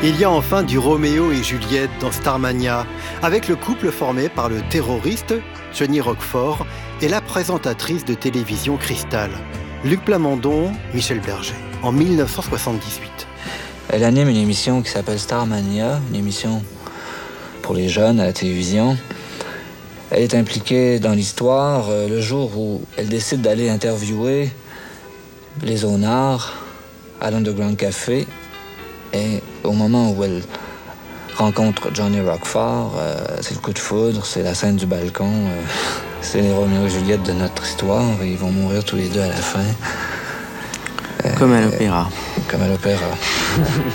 Il y a enfin du Roméo et Juliette dans Starmania, avec le couple formé par le terroriste Johnny Roquefort et la présentatrice de télévision Cristal, Luc Plamondon, Michel Berger, en 1978. Elle anime une émission qui s'appelle Starmania, une émission pour les jeunes à la télévision. Elle est impliquée dans l'histoire le jour où elle décide d'aller interviewer les zonards à l'Underground Café. Et au moment où elle rencontre Johnny Roquefort, c'est le coup de foudre, c'est la scène du balcon, c'est les Roméo et Juliette de notre histoire, et ils vont mourir tous les deux à la fin. Comme à l'opéra. Comme à l'opéra.